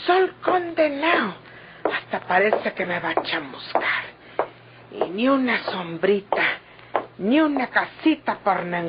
sol condenado. Hasta parece que me va a chamuscar. Y ni una sombrita, ni una casita por ningún